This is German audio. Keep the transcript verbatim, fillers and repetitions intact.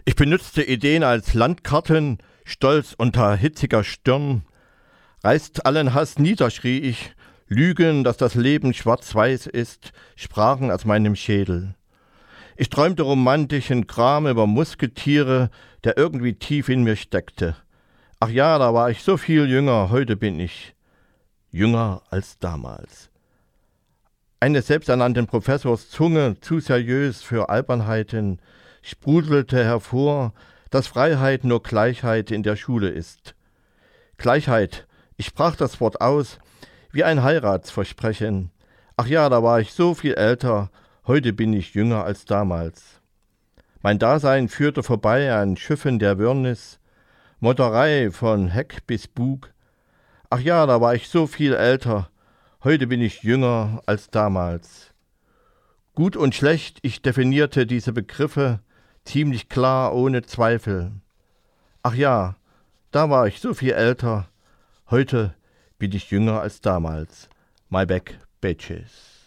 Ich benutzte Ideen als Landkarten, stolz unter hitziger Stirn. Reißt allen Hass nieder, schrie ich, Lügen, dass das Leben schwarz-weiß ist, sprachen aus meinem Schädel. Ich träumte romantischen Kram über Musketiere, der irgendwie tief in mir steckte. Ach ja, da war ich so viel jünger, heute bin ich jünger als damals. Eines selbsternannten Professors Zunge, zu seriös für Albernheiten, sprudelte hervor, dass Freiheit nur Gleichheit in der Schule ist. Gleichheit, ich sprach das Wort aus, wie ein Heiratsversprechen. Ach ja, da war ich so viel älter, heute bin ich jünger als damals. Mein Dasein führte vorbei an Schiffen der Wirrnis, Motterei von Heck bis Bug. Ach ja, da war ich so viel älter, heute bin ich jünger als damals. Gut und schlecht, ich definierte diese Begriffe, ziemlich klar, ohne Zweifel. Ach ja, da war ich so viel älter, heute bin ich jünger als damals. My back, bitches.